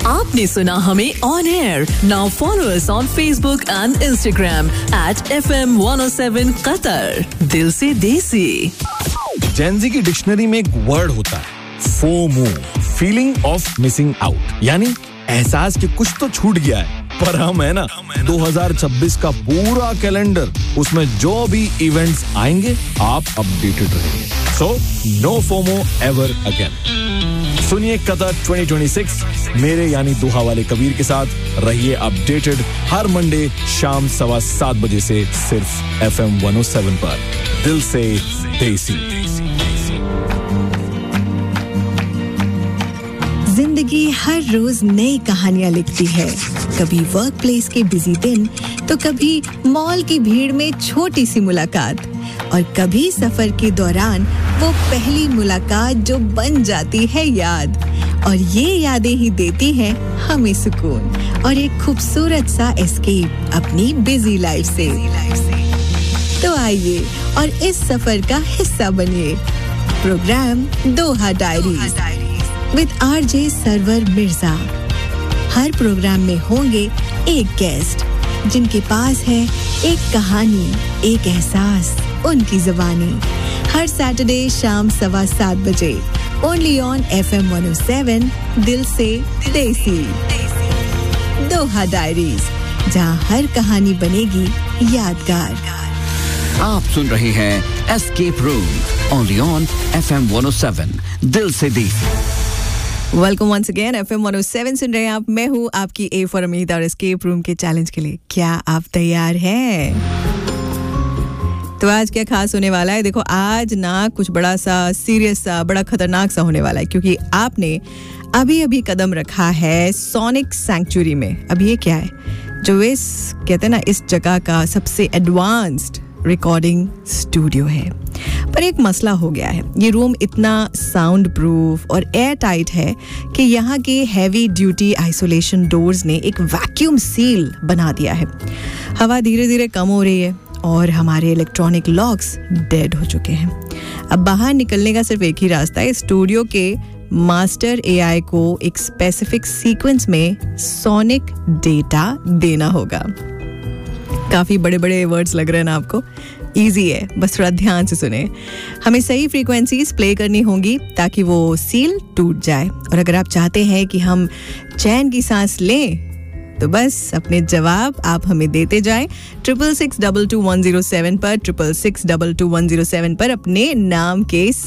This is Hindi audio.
आपने सुना हमें on air. Now follow us on Facebook and Instagram @FM 107 Qatar. दिल से देसी. जेनजी की डिक्शनरी में एक वर्ड होता है, FOMO, feeling of missing out, यानी एहसास कि कुछ तो छूट गया है. पर हम है ना 2026 का पूरा कैलेंडर, उसमें जो भी इवेंट्स आएंगे आप अपडेटेड रहेंगे. So no FOMO ever again. सुनिए कतर 2026 मेरे यानी दोहा वाले कबीर के साथ. रहिए अपडेटेड हर मंडे शाम 7:15 बजे से सिर्फ FM 107 पर. दिल से देसी. जिंदगी हर रोज नई कहानियां लिखती है. कभी वर्क प्लेस के बिजी दिन, तो कभी मॉल की भीड़ में छोटी सी मुलाकात, और कभी सफर के दौरान वो पहली मुलाकात जो बन जाती है याद. और ये यादें ही देती हैं हमें सुकून और एक खूबसूरत सा एस्केप अपनी बिजी लाइफ से. तो आइए और इस सफर का हिस्सा बनिए. Programme Doha diaries with RJ server Mirza. Her programme में होंगे एक गेस्ट जिनके पास है एक कहानी, एक एहसास, उनकी ज़ुबानी. हर सैटरडे शाम 7:15 बजे ओनली ऑन FM 107 दिल से देसी. दोहा डायरीज, जहां हर कहानी बनेगी यादगार. आप सुन रहे हैं escape room only on FM 107 दिल से देसी. Welcome once again. FM 107 सुन रहे हैं आप. मैं हूँ आपकी A फॉर अमीद और एस्केप रूम के चैलेंज के लिए. क्या आप तैयार हैं? तो आज क्या खास होने वाला है? देखो, आज ना कुछ बड़ा सा सीरियस सा, बड़ा खतरनाक सा होने वाला है, क्योंकि आपने अभी कदम रखा है सोनिक सैंक्चुरी में. अब ये क्या है? जो इस कहते हैं ना, इस जगह का सबसे एडवांस्ड रिकॉर्डिंग स्टूडियो है. पर एक मसला हो गया है. ये रूम इतना साउंड प्रूफ और एयर टाइट है कि यहाँ के हैवी ड्यूटी आइसोलेशन डोर्स ने एक वैक्यूम सील बना दिया है. हवा धीरे धीरे कम हो रही है और हमारे इलेक्ट्रॉनिक लॉक्स डेड हो चुके हैं. अब बाहर निकलने का सिर्फ एक ही रास्ता है. स्टूडियो के मास्टर AI को एक स्पेसिफिक सीक्वेंस में सोनिक डेटा देना होगा. काफ़ी बड़े बड़े वर्ड्स लग रहे हैं ना आपको? इजी है, बस थोड़ा ध्यान से सुने. हमें सही फ्रीक्वेंसीज प्ले करनी होंगी ताकि वो सील टूट जाए. और अगर आप चाहते हैं कि हम चैन की सांस लें, तो बस अपने जवाब आप हमें देते जाएं 66622107 पर 66622107 पर अपने नाम के